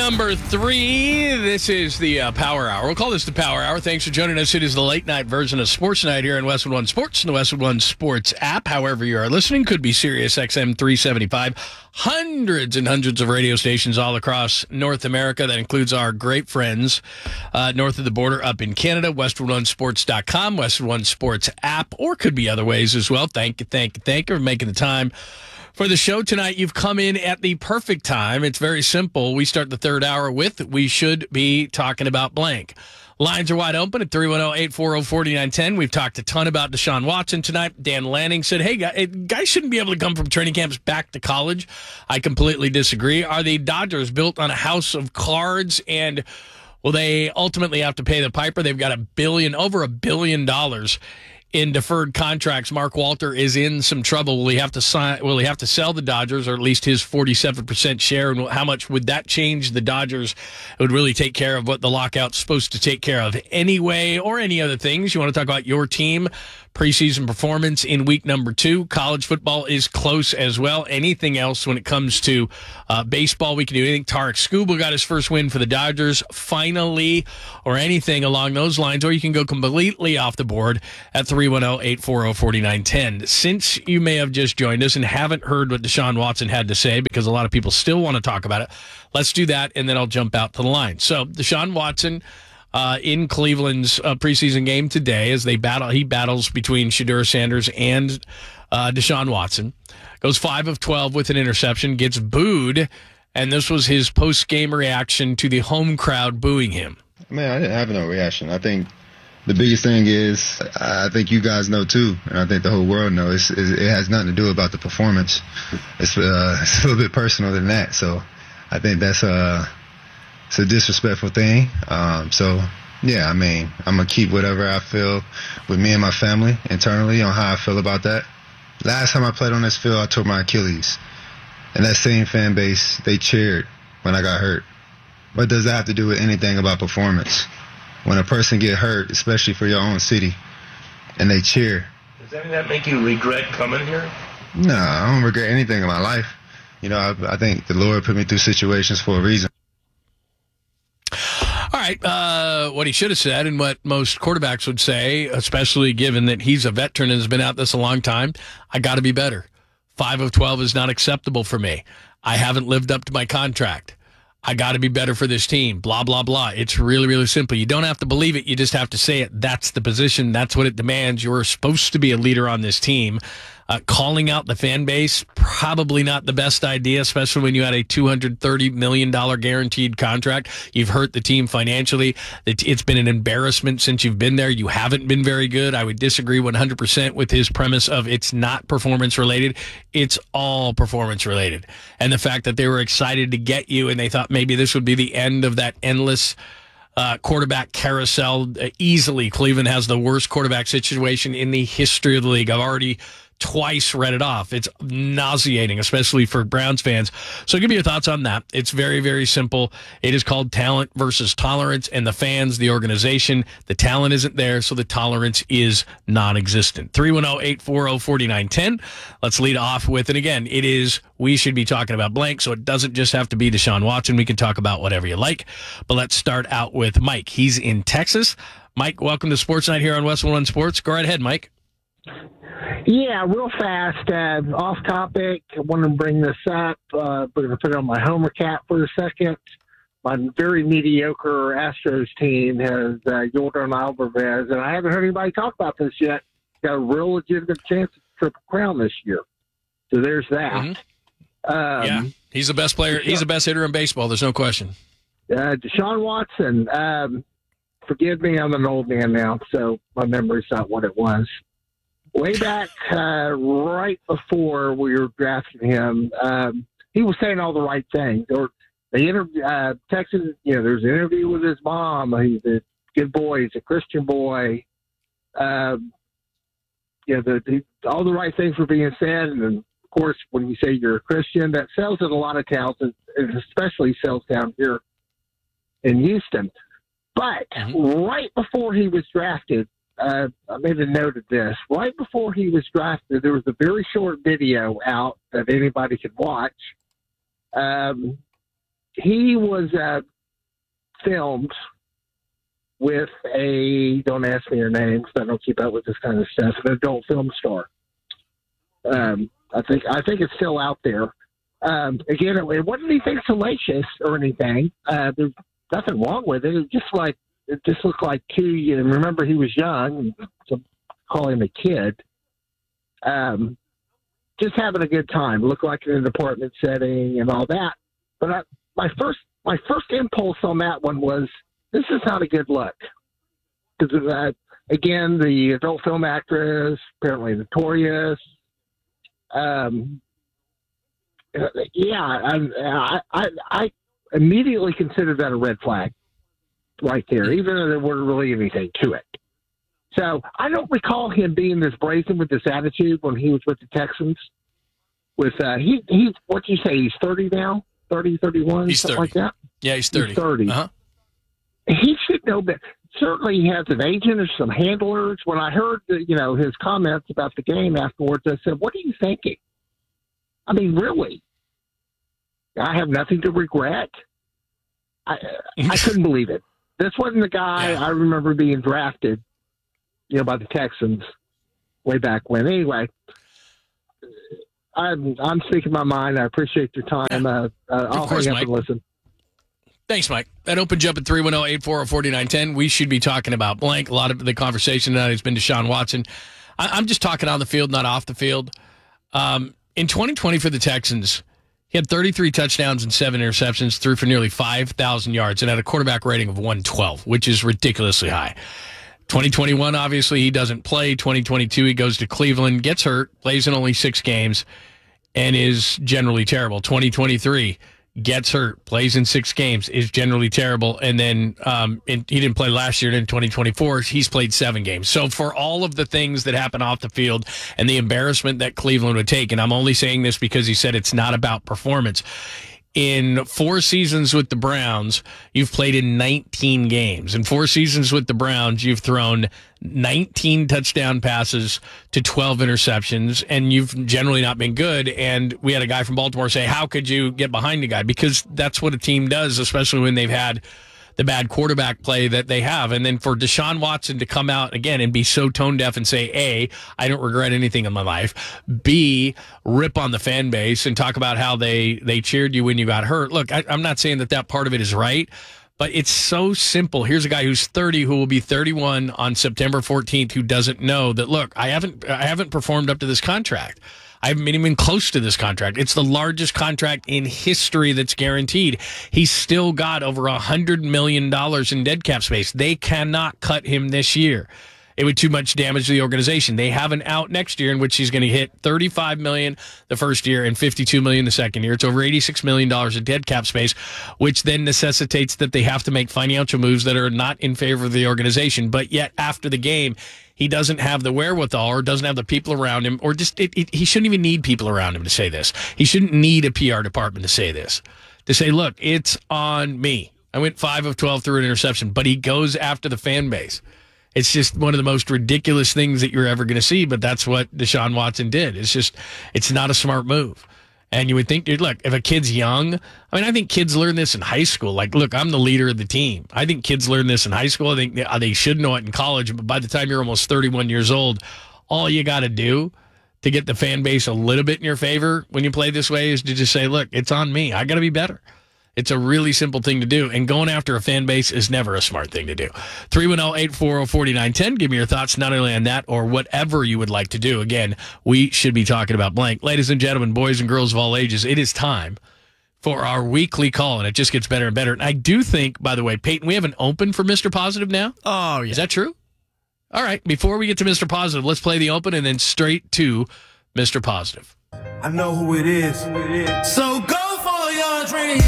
number 3. This is the Power Hour. We'll call this the Power Hour. Thanks for joining us. It is the late-night version of Sports Night here in Westwood One Sports and the Westwood One Sports app. However you are listening, could be Sirius XM 375. Hundreds and hundreds of radio stations all across North America. That includes our great friends north of the border up in Canada, WestwoodOneSports.com, Westwood One Sports app, or could be other ways as well. Thank you for making the time for the show tonight. You've come in at the perfect time. It's very simple. We start the third hour with We Should Be Talking About Blank. Lines are wide open at 310-840-4910. We've talked a ton about Deshaun Watson tonight. Dan Lanning said, hey, guys shouldn't be able to come from training camps back to college. I completely disagree. Are the Dodgers built on a house of cards, and will they ultimately have to pay the piper? They've got over $1 billion in deferred contracts. Mark Walter is in some trouble. Will he have to sell the Dodgers, or at least his 47% share? And how much would that change the Dodgers? It would really take care of what the lockout's supposed to take care of anyway, or any other things. You want to talk about your team, preseason performance in week number 2. College football is close as well. Anything else when it comes to baseball, we can do anything. Tarek Skubal got his first win for the Dodgers finally, or anything along those lines. Or you can go completely off the board at 310-840-4910. Since you may have just joined us and haven't heard what Deshaun Watson had to say, because a lot of people still want to talk about it, let's do that, and then I'll jump out to the line. So Deshaun Watson in Cleveland's preseason game today, as he battles between Shedeur Sanders and Deshaun Watson, goes 5 of 12 with an interception, gets booed, and this was his post-game reaction to the home crowd booing him. Man, I didn't have no reaction. I think the biggest thing is, I think you guys know too, and I think the whole world knows, it has nothing to do about the performance. It's a little bit personal than that. So I think that's it's a disrespectful thing. So, yeah, I mean, I'm going to keep whatever I feel with me and my family internally on how I feel about that. Last time I played on this field, I tore my Achilles. And that same fan base, they cheered when I got hurt. What does that have to do with anything about performance? When a person get hurt, especially for your own city, and they cheer. Does any of that make you regret coming here? No, I don't regret anything in my life. You know, I think the Lord put me through situations for a reason. All right, what he should have said, and what most quarterbacks would say, especially given that he's a veteran and has been out this a long time, I got to be better. 5 of 12 is not acceptable for me. I haven't lived up to my contract. I got to be better for this team, blah, blah, blah. It's really, really simple. You don't have to believe it. You just have to say it. That's the position. That's what it demands. You're supposed to be a leader on this team. Calling out the fan base, probably not the best idea, especially when you had a $230 million guaranteed contract. You've hurt the team financially. It's been an embarrassment since you've been there. You haven't been very good. I would disagree 100% with his premise of it's not performance related. It's all performance related. And the fact that they were excited to get you and they thought maybe this would be the end of that endless quarterback carousel. Easily, Cleveland has the worst quarterback situation in the history of the league. I've already twice read it off. It's nauseating, especially for Browns fans. So give me your thoughts on that. It's very, very simple. It is called talent versus tolerance, and the fans, the organization, the talent isn't there, so the tolerance is non-existent. 310-840-4910. Let's lead off with, and again, it is We Should Be Talking About Blank, so it doesn't just have to be Deshaun Watson. We can talk about whatever you like. But let's start out with Mike. He's in Texas. Mike, welcome to Sports Night here on Westwood One Sports. Go right ahead, Mike. Yeah, real fast, off topic. I want to bring this up. We're going to put it on my homer cap for a second. My very mediocre Astros team has Yordan Alvarez, and I haven't heard anybody talk about this yet. Got a real legitimate chance at the Triple Crown this year. So there's that. Mm-hmm. Yeah, he's the best player. He's the best hitter in baseball. There's no question. Deshaun Watson, forgive me, I'm an old man now, so my memory's not what it was. Way back right before we were drafting him, he was saying all the right things. Texas, there's an interview with his mom. He's a good boy. He's a Christian boy. All the right things were being said. And, of course, when you say you're a Christian, that sells in a lot of towns, and especially sells down here in Houston. But right before he was drafted, I made a note of this. Right before he was drafted, there was a very short video out that anybody could watch. he was filmed with don't ask me her name because I don't keep up with this kind of stuff, an adult film star. I think it's still out there. Again, it wasn't anything salacious or anything. There's nothing wrong with it. It just looked like two. Remember, he was young, so call him a kid. Just having a good time. Looked like in an apartment setting and all that. But my first impulse on that one was, this is not a good look. Because again, the adult film actress, apparently notorious. I immediately considered that a red flag right there, even though there wasn't really anything to it. So I don't recall him being this brazen with this attitude when he was with the Texans. With he's what do you say? He's 30 now, 30, 31, he's something 30. like that. Yeah, he's 30. He's 30. Uh-huh. He should know that. Certainly, he has an agent or some handlers. When I heard his comments about the game afterwards, I said, "What are you thinking? I mean, really? I have nothing to regret." I couldn't believe it. This wasn't the guy I remember being drafted, by the Texans way back when. Anyway, I'm speaking my mind. I appreciate your time. I'll hang up and listen. Thanks, Mike. That opens you up at 310-840-4910. We should be talking about blank. A lot of the conversation tonight has been Deshaun Watson. I'm just talking on the field, not off the field. In 2020 for the Texans, he had 33 touchdowns and 7 interceptions, threw for nearly 5,000 yards, and had a quarterback rating of 112, which is ridiculously high. 2021, obviously, he doesn't play. 2022, he goes to Cleveland, gets hurt, plays in only 6 games, and is generally terrible. 2023, gets hurt, plays in 6 games, is generally terrible, and then he didn't play last year. And in 2024, he's played 7 games. So for all of the things that happen off the field and the embarrassment that Cleveland would take, and I'm only saying this because he said it's not about performance, in 4 seasons with the Browns, you've played in 19 games. In 4 seasons with the Browns, you've thrown 19 touchdown passes to 12 interceptions, and you've generally not been good. And we had a guy from Baltimore say, how could you get behind a guy? Because that's what a team does, especially when they've had the bad quarterback play that they have. And then for Deshaun Watson to come out again and be so tone deaf and say, A, I don't regret anything in my life. B, rip on the fan base and talk about how they cheered you when you got hurt. Look, I'm not saying that part of it is right, but it's so simple. Here's a guy who's 30, who will be 31 on September 14th, who doesn't know that, look, I haven't performed up to this contract. I haven't been even close to this contract. It's the largest contract in history that's guaranteed. He's still got over $100 million in dead cap space. They cannot cut him this year. It would too much damage to the organization. They have an out next year in which he's going to hit $35 million the first year and $52 million the second year. It's over $86 million in dead cap space, which then necessitates that they have to make financial moves that are not in favor of the organization. But yet after the game, he doesn't have the wherewithal or doesn't have the people around him, or just he shouldn't even need people around him to say this. He shouldn't need a PR department to say this, to say, look, it's on me. I went 5 of 12 through an interception, but he goes after the fan base. It's just one of the most ridiculous things that you're ever going to see, but that's what Deshaun Watson did. It's not a smart move. And you would think, dude, look, if a kid's young, I think kids learn this in high school. Like, look, I'm the leader of the team. I think kids learn this in high school. I think they should know it in college. But by the time you're almost 31 years old, all you got to do to get the fan base a little bit in your favor when you play this way is to just say, look, it's on me. I got to be better. It's a really simple thing to do, and going after a fan base is never a smart thing to do. 310-840-4910. Give me your thoughts not only on that or whatever you would like to do. Again, we should be talking about blank. Ladies and gentlemen, boys and girls of all ages, it is time for our weekly call, and it just gets better and better. And I do think, by the way, Peyton, we have an open for Mr. Positive now? Oh, yeah. Is that true? All right, before we get to Mr. Positive, let's play the open and then straight to Mr. Positive. I know who it is. So go for your dreams.